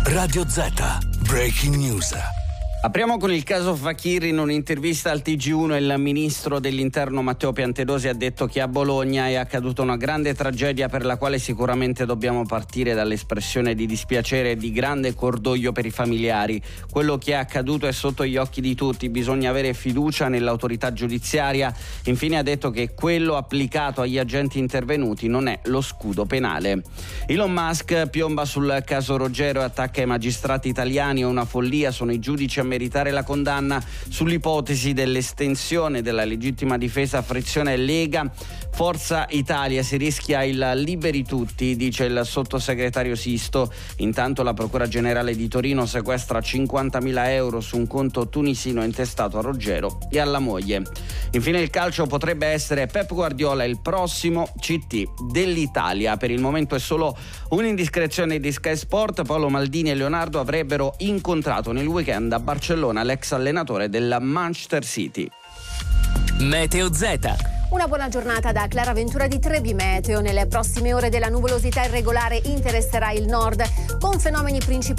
Radio Z, Breaking News. Apriamo con il caso Fakir. In un'intervista al TG1 il ministro dell'Interno Matteo Piantedosi ha detto che a Bologna è accaduta una grande tragedia per la quale sicuramente dobbiamo partire dall'espressione di dispiacere e di grande cordoglio per i familiari. Quello che è accaduto è sotto gli occhi di tutti, bisogna avere fiducia nell'autorità giudiziaria. Infine ha detto che quello applicato agli agenti intervenuti non è lo scudo penale. Elon Musk piomba sul caso Roggero e attacca i magistrati italiani. È una follia, sono i giudici a meritare la condanna. Sull'ipotesi dell'estensione della legittima difesa frizione Lega Forza Italia si rischia il liberi tutti, dice il sottosegretario Sisto. Intanto la Procura Generale di Torino sequestra 50.000 euro su un conto tunisino intestato a Roggero e alla moglie. Infine il calcio, potrebbe essere Pep Guardiola il prossimo CT dell'Italia. Per il momento è solo un'indiscrezione di Sky Sport. Paolo Maldini e Leonardo avrebbero incontrato nel weekend a Barcellona l'ex allenatore del Manchester City. Meteo Z. Una buona giornata da Clara Ventura di Trebi Meteo. Nelle prossime ore della nuvolosità irregolare interesserà il nord, con fenomeni principali